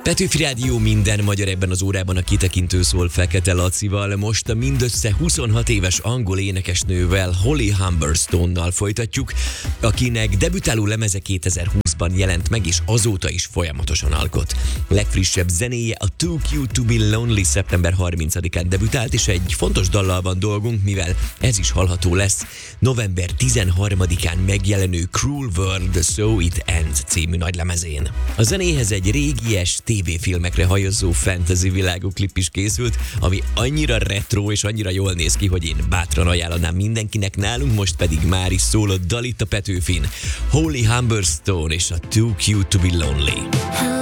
Petőfi Rádió, minden magyar ebben az órában a kitekintő szól Fekete Lacival. Most a mindössze 26 éves angol énekesnővel, Holly Humberstone-nal folytatjuk, akinek debütáló lemeze 2020-ban jelent meg, és azóta is folyamatosan alkot. Legfrissebb zenéje a Too Cute to Be Lonely szeptember 30-án debütált, és egy fontos dallal van dolgunk, mivel ez is hallható lesz november 13-án megjelenő Cruel World So It Ends című nagylemezén. A zenéhez egy régies tévéfilmekre hajazó fantasy világú klip is készült, ami annyira retro és annyira jól néz ki, hogy én bátran ajánlanám mindenkinek. Nálunk most pedig már is szól a dal itt a Petőfin. Holly Humberstone és a Too Cute to Be Lonely.